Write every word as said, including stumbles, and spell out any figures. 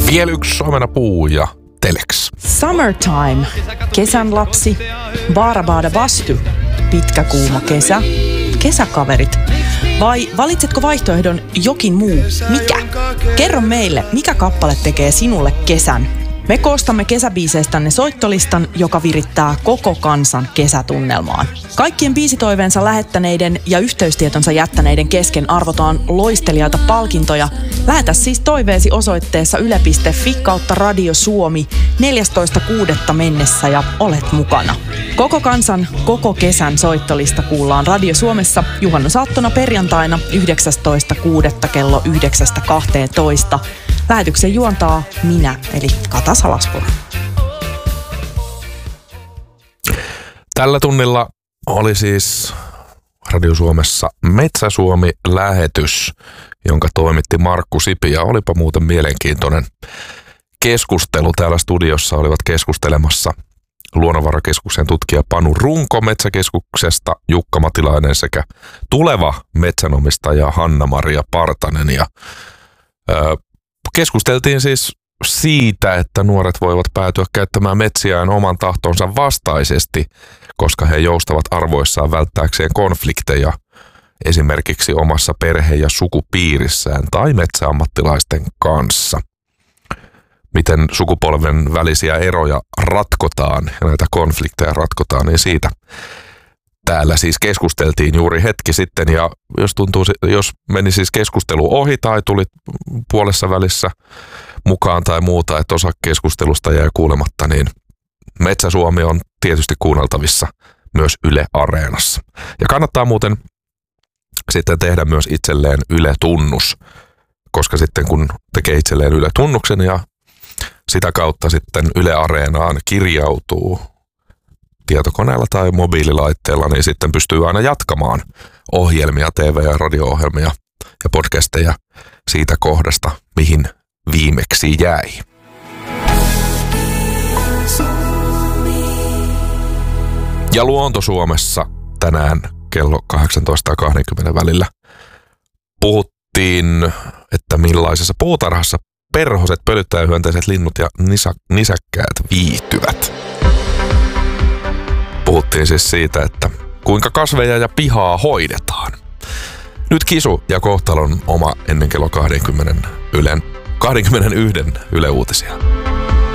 Vielä yksi omenapuu ja Telex. Summertime. Kesän lapsi. Baarabada vastu. Pitkä kuuma kesä. Kesäkaverit. Vai valitsetko vaihtoehdon jokin muu? Mikä? Kerro meille, mikä kappale tekee sinulle kesän. Me koostamme kesäbiiseistänne soittolistan, joka virittää koko kansan kesätunnelmaan. Kaikkien biisitoiveensa lähettäneiden ja yhteystietonsa jättäneiden kesken arvotaan loistelijaita palkintoja. Lähetä siis toiveesi osoitteessa yle piste fi kautta Radio Suomi neljästoista kuudetta mennessä ja olet mukana. Koko kansan, koko kesän soittolista kuullaan Radio Suomessa juhannusaattona perjantaina yhdeksästoista kuudetta kello yhdeksästä kahteentoista. Lähetyksen juontaa minä, eli Kata Salaspuro. Tällä tunnilla oli siis Radio Suomessa Metsä-Suomi-lähetys, jonka toimitti Markku Sipi. Ja olipa muuten mielenkiintoinen keskustelu. Täällä studiossa olivat keskustelemassa Luonnonvarakeskuksen tutkija Panu Runko Metsäkeskuksesta, Jukka Matilainen sekä tuleva metsänomistaja Hanna-Maria Partanen. Ja öö, keskusteltiin siis siitä, että nuoret voivat päätyä käyttämään metsiään oman tahtonsa vastaisesti, koska he joustavat arvoissaan välttääkseen konflikteja esimerkiksi omassa perhe- ja sukupiirissään tai metsäammattilaisten kanssa. Miten sukupolven välisiä eroja ratkotaan ja näitä konflikteja ratkotaan, niin siitä täällä siis keskusteltiin juuri hetki sitten, ja jos tuntuu, jos meni siis keskustelu ohi tai tuli puolessa välissä mukaan tai muuta, että osa keskustelusta jäi kuulematta, niin Metsä-Suomi on tietysti kuunneltavissa myös Yle Areenassa. Ja kannattaa muuten sitten tehdä myös itselleen Yle-tunnus, koska sitten kun tekee itselleen Yle-tunnuksen ja sitä kautta sitten Yle Areenaan kirjautuu tietokoneella tai mobiililaitteella, niin sitten pystyy aina jatkamaan ohjelmia, T V- ja radio-ohjelmia ja podcasteja siitä kohdasta, mihin viimeksi jäi. Ja Luonto Suomessa tänään kello kahdeksantoista kaksikymmentä välillä puhuttiin, että millaisessa puutarhassa perhoset, pölyttäjähyönteiset linnut ja nisa, nisäkkäät viihtyvät. Puhuttiin siis siitä, että kuinka kasveja ja pihaa hoidetaan. Nyt Kisu ja Kohtalon oma ennen kello kaksikymmentä Ylen, kaksikymmentäyksi Yle Uutisia.